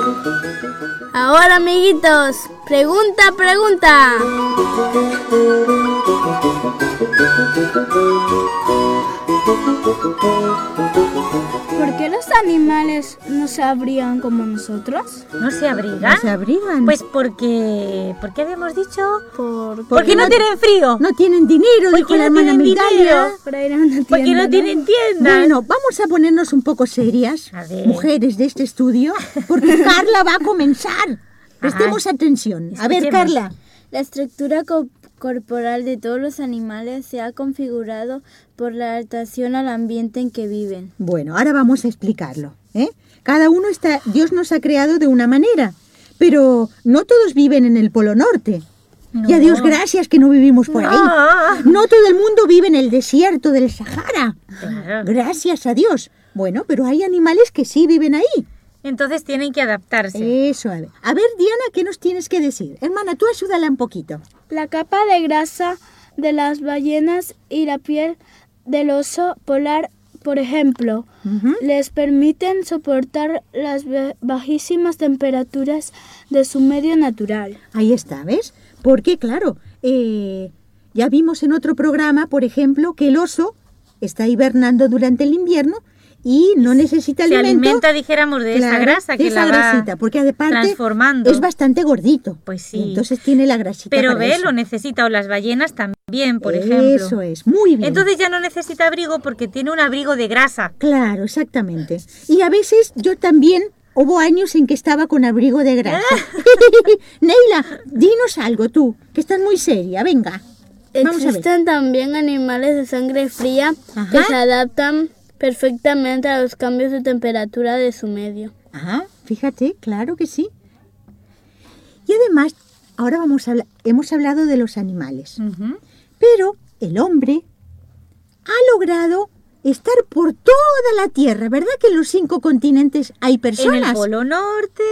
Ahora, amiguitos, pregunta. ¿Por qué los animales no se abrigan como nosotros? ¿No se abrigan? ¿No se abrigan? Pues porque... ¿Por qué habíamos dicho? Porque no tienen frío. No tienen dinero, dijo Porque la no hermana tienen Migdalia. dinero. para ir a una tienda, Porque no tienen tienda. Bueno, vamos a ponernos un poco serias, A ver. mujeres de este estudio, porque Carla va a comenzar. Prestemos atención. A ver, Escuchemos. Carla. La estructura corporal de todos los animales se ha configurado por la adaptación al ambiente en que viven. Bueno, ahora vamos a explicarlo. Cada uno Dios nos ha creado de una manera, pero no todos viven en el Polo Norte. No. Y a Dios gracias que no vivimos por ahí. No. No todo el mundo vive en el desierto del Sahara. Claro. Gracias a Dios. Bueno, pero hay animales que sí viven ahí. Entonces tienen que adaptarse. Eso, a ver. A ver, Diana, ¿qué nos tienes que decir? Hermana, tú ayúdala un poquito. La capa de grasa de las ballenas y la piel del oso polar, por ejemplo, les permiten soportar las bajísimas temperaturas de su medio natural. Ahí está, ¿ves? Porque, claro, ya vimos en otro programa, por ejemplo, que el oso está hibernando durante el invierno y no necesita Se alimento. alimenta, dijéramos, de esa Claro, grasa que de esa la va grasita, porque aparte transformando. es bastante gordito. Pues sí. Y entonces tiene la grasita Pero para ve, eso. lo necesita, o las ballenas también, por ejemplo. Eso es, muy bien. Entonces ya no necesita abrigo porque tiene un abrigo de grasa. Claro, exactamente. Y a veces yo también, hubo años en que estaba con abrigo de grasa. Neila, dinos algo tú, que estás muy seria, venga. Vamos a ver. Existen también animales de sangre fría que Ajá. se adaptan perfectamente a los cambios de temperatura de su medio. Ajá, fíjate, claro que sí. Y además, ahora hemos hablado de los animales, Ujú. pero el hombre ha logrado estar por toda la Tierra, ¿verdad que en los 5 continentes hay personas? En el Polo Norte,